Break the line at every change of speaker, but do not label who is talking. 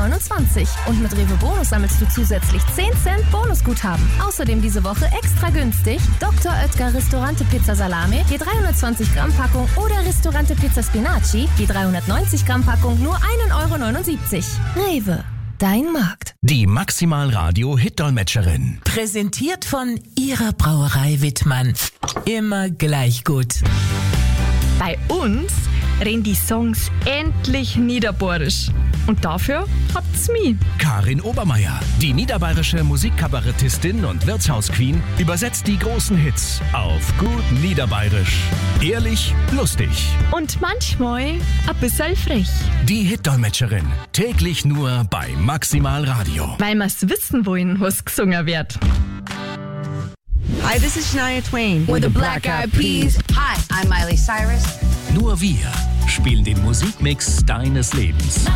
1,29 € und mit Rewe Bonus sammelst du zusätzlich 10 Cent Bonusguthaben. Außerdem diese Woche extra günstig Dr. Oetker Ristorante Pizza Salame, die 320 Gramm Packung oder Ristorante Pizza Spinaci, die 390 Gramm Packung nur 1,79 €. Rewe, dein Markt.
Die Maximal Radio Hit-Dolmetscherin.
Präsentiert von Ihrer Brauerei Wittmann. Immer gleich gut.
Bei uns reden die Songs endlich niederbayerisch. Und dafür habt's mich.
Karin Obermeier, die niederbayerische Musikkabarettistin und Wirtshausqueen, übersetzt die großen Hits auf gut Niederbayerisch. Ehrlich, lustig.
Und manchmal ein bisschen frech.
Die Hit-Dolmetscherin. Täglich nur bei Maximal Radio.
Weil wir's wissen wollen, was gesungen wird.
Hi, this is Shania Twain.
With the Black Eyed Peas. Hi, I'm Miley Cyrus.
Nur wir spielen den Musikmix deines Lebens.